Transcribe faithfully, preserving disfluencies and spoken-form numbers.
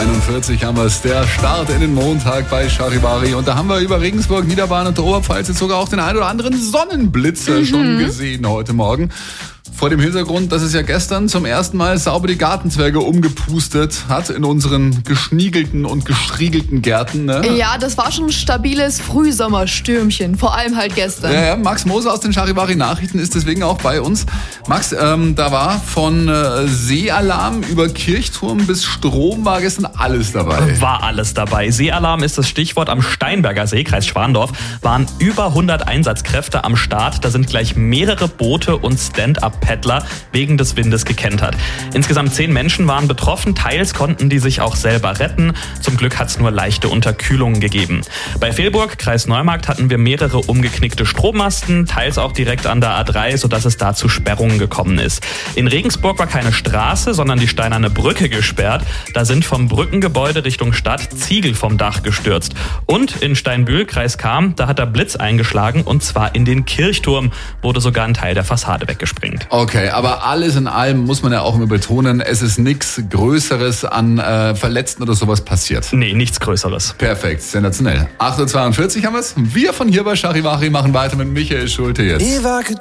einundvierzig haben wir es, der Start in den Montag bei Charivari. Und da haben wir über Regensburg, Niederbayern und der Oberpfalz jetzt sogar auch den ein oder anderen Sonnenblitz mhm. schon gesehen heute Morgen. Vor dem Hintergrund, dass es ja gestern zum ersten Mal sauber die Gartenzwerge umgepustet hat in unseren geschniegelten und gestriegelten Gärten. Ne? Ja, das war schon ein stabiles Frühsommerstürmchen, vor allem halt gestern. Ja, ja, Max Moser aus den Charivari Nachrichten ist deswegen auch bei uns. Max, ähm, da war von äh, Seealarm über Kirchturm bis Strom war gestern alles dabei. War alles dabei. Seealarm ist das Stichwort. Am Steinberger See, Kreis Schwandorf, waren über hundert Einsatzkräfte am Start. Da sind gleich mehrere Boote und Stand-up-Paddler wegen des Windes gekentert. Insgesamt zehn Menschen waren betroffen. Teils konnten die sich auch selber retten. Zum Glück hat es nur leichte Unterkühlungen gegeben. Bei Velburg, Kreis Neumarkt, hatten wir mehrere umgeknickte Strommasten, teils auch direkt an der A drei, sodass es da zu Sperrungen gekommen ist. In Regensburg war keine Straße, sondern die steinerne Brücke gesperrt. Da sind vom Brückengebäude Richtung Stadt Ziegel vom Dach gestürzt. Und in Steinbühl, Kreis Cham, da hat der Blitz eingeschlagen, und zwar in den Kirchturm, wurde sogar ein Teil der Fassade weggesprengt. Okay, aber alles in allem muss man ja auch immer betonen, es ist nichts Größeres an äh, Verletzten oder sowas passiert. Nee, nichts Größeres. Perfekt, sensationell. acht Uhr zweiundvierzig haben wir es. Wir von hier bei Charivari machen weiter mit Michael Schulte jetzt.